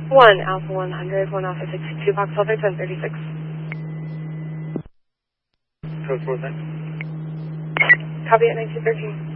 1 Alpha 100, 1 Alpha 62, Foxtrot 1036. Code 4 then. Copy at 1913.